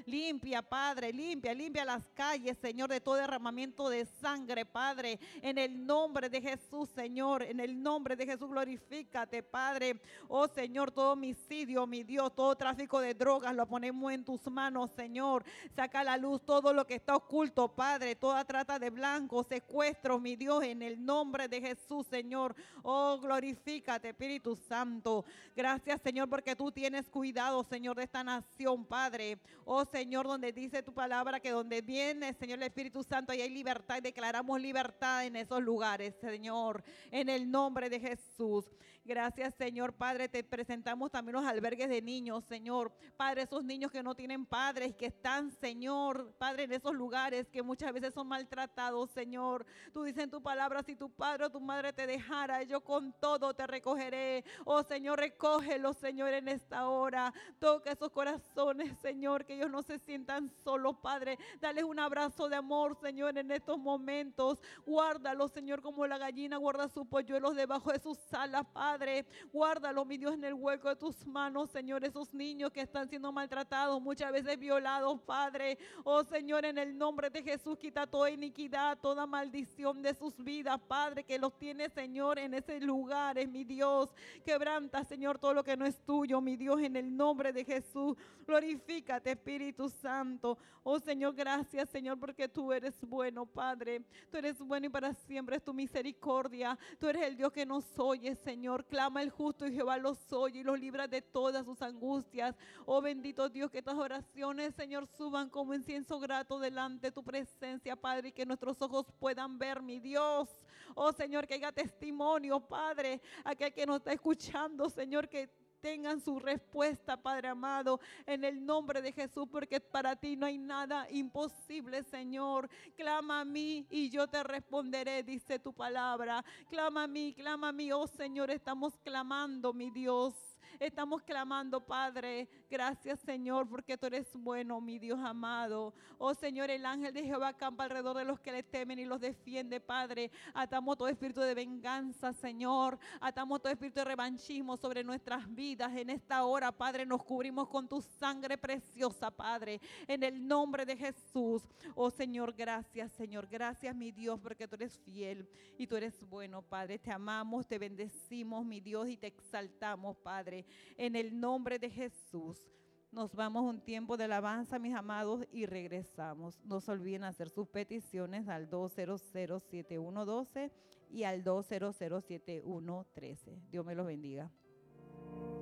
Limpia, Padre, limpia las calles, Señor, de todo derramamiento de sangre, Padre, en el nombre de Jesús, Señor, en el nombre de Jesús, glorifícate, Padre. Oh Señor, todo homicidio, mi Dios, todo tráfico de drogas, lo ponemos en tus manos, Señor. Saca a la luz todo lo que está oculto, Padre, toda trata de blancos, secuestros, mi Dios, en el nombre de Jesús, Señor. Oh, glorifícate, Espíritu Santo. Gracias, Señor, porque tú tienes cuidado, Señor, de esta nación, Padre. Oh, Señor, donde dice tu palabra que donde viene, Señor, el Espíritu Santo, ahí hay libertad, y declaramos libertad en esos lugares, Señor, en el nombre de Jesús. Gracias, Señor, Padre, te presentamos también los albergues de niños, Señor. Padre, esos niños que no tienen padres, que están, Señor, Padre, en esos lugares que muchas veces son maltratados, Señor. Tú dices en tu palabra, si tu padre o tu madre te dejara, yo con todo te recogeré. Oh, Señor, recógelos, Señor, en esta hora. Toca esos corazones, Señor, que ellos no se sientan solos, Padre. Dales un abrazo de amor, Señor, en estos momentos. Guárdalos, Señor, como la gallina guarda sus polluelos debajo de sus alas, Padre. Guárdalo, mi Dios, en el hueco de tus manos, Señor. Esos niños que están siendo maltratados, muchas veces violados, Padre. Oh, Señor, en el nombre de Jesús, quita toda iniquidad, toda maldición de sus vidas, Padre, que los tiene, Señor, en ese lugar, mi Dios. Quebranta, Señor, todo lo que no es tuyo, mi Dios, en el nombre de Jesús. Glorifícate, Espíritu Santo. Oh, Señor, gracias, Señor, porque tú eres bueno, Padre. Tú eres bueno y para siempre es tu misericordia. Tú eres el Dios que nos oye, Señor. Clama el justo y Jehová los oye y los libra de todas sus angustias. Oh, bendito Dios, que estas oraciones, Señor, suban como incienso grato delante de tu presencia, Padre, y que nuestros ojos puedan ver, mi Dios. Oh, Señor, que haya testimonio, Padre, aquel que nos está escuchando, Señor, que tengan su respuesta, Padre amado, en el nombre de Jesús, porque para ti no hay nada imposible, Señor. Clama a mí y yo te responderé, dice tu palabra. Clama a mí, oh Señor, estamos clamando, mi Dios. Estamos clamando, Padre. Gracias, Señor, porque tú eres bueno, mi Dios amado. Oh, Señor, el ángel de Jehová acampa alrededor de los que le temen y los defiende, Padre. Atamos todo espíritu de venganza, Señor. Atamos todo espíritu de revanchismo sobre nuestras vidas. En esta hora, Padre, nos cubrimos con tu sangre preciosa, Padre. En el nombre de Jesús. Oh, Señor, gracias, Señor. Gracias, mi Dios, porque tú eres fiel y tú eres bueno, Padre. Te amamos, te bendecimos, mi Dios, y te exaltamos, Padre. En el nombre de Jesús. Nos vamos un tiempo de alabanza, mis amados, y regresamos. No se olviden hacer sus peticiones al 200-7112 y al 200-7113. Dios me los bendiga.